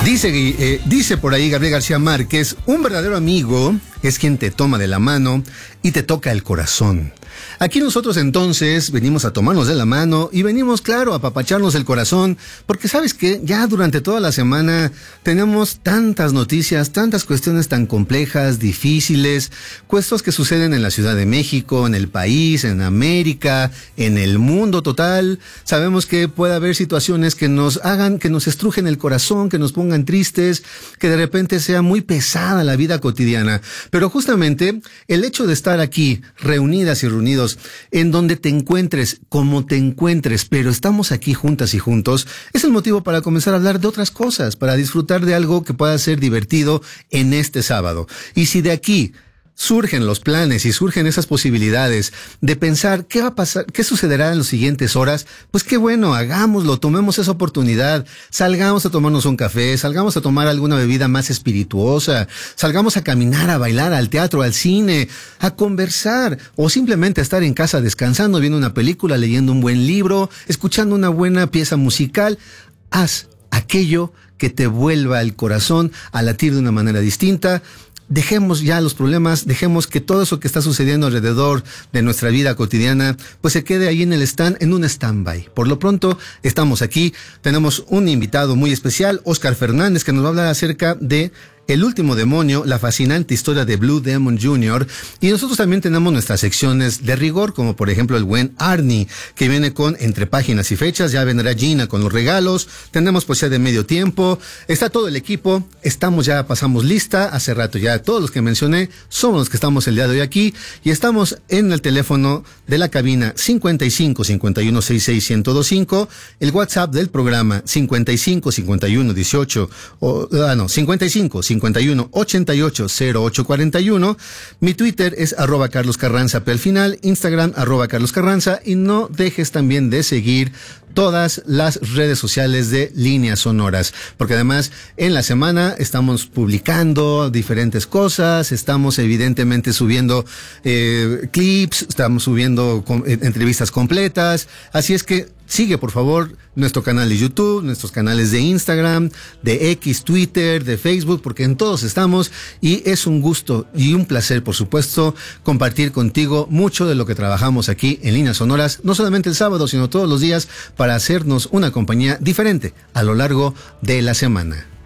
Dice por ahí Gabriel García Márquez, un verdadero amigo es quien te toma de la mano y te toca el corazón. Aquí nosotros entonces venimos a tomarnos de la mano y venimos, claro, a apapacharnos el corazón, porque sabes que ya durante toda la semana tenemos tantas noticias, tantas cuestiones tan complejas, difíciles, cuestiones que suceden en la Ciudad de México, en el país, en América, en el mundo total. Sabemos que puede haber situaciones que nos hagan, que nos estrujen el corazón, que nos pongan tristes, que de repente sea muy pesada la vida cotidiana. Pero justamente el hecho de estar aquí, reunidas y reunidos, en donde te encuentres, como te encuentres, pero estamos aquí juntas y juntos, es el motivo para comenzar a hablar de otras cosas, para disfrutar de algo que pueda ser divertido en este sábado. Y si de aquí surgen los planes y surgen esas posibilidades de pensar qué va a pasar, qué sucederá en las siguientes horas, pues qué bueno, hagámoslo, tomemos esa oportunidad, salgamos a tomarnos un café, salgamos a tomar alguna bebida más espirituosa, salgamos a caminar, a bailar, al teatro, al cine, a conversar o simplemente a estar en casa descansando, viendo una película, leyendo un buen libro, escuchando una buena pieza musical. Haz aquello que te vuelva el corazón a latir de una manera distinta. Dejemos ya los problemas, dejemos que todo eso que está sucediendo alrededor de nuestra vida cotidiana, pues se quede ahí en el stand, en un stand-by. Por lo pronto, estamos aquí, tenemos un invitado muy especial, Oscar Fernández, que nos va a hablar acerca de El último demonio, la fascinante historia de Blue Demon Jr. Y nosotros también tenemos nuestras secciones de rigor, como por ejemplo el buen Arnie, que viene con Entre Páginas y Fechas. Ya vendrá Gina con los regalos. Tenemos poesía de medio tiempo. Está todo el equipo. Pasamos lista. Hace rato ya todos los que mencioné somos los que estamos el día de hoy aquí. Y estamos en el teléfono de la cabina 55 51 66 1025. El WhatsApp del programa 55 51 18 55 51 88 08 41. Mi Twitter es @CarlosCarranza, P al final, Instagram @CarlosCarranza, y no dejes también de seguir todas las redes sociales de Líneas Sonoras, porque además en la semana estamos publicando diferentes cosas, estamos evidentemente subiendo clips, estamos subiendo entrevistas completas, así es que sigue por favor nuestro canal de YouTube, nuestros canales de Instagram, de X, Twitter, de Facebook, porque en todos estamos y es un gusto y un placer, por supuesto, compartir contigo mucho de lo que trabajamos aquí en Líneas Sonoras, no solamente el sábado, sino todos los días, para hacernos una compañía diferente a lo largo de la semana.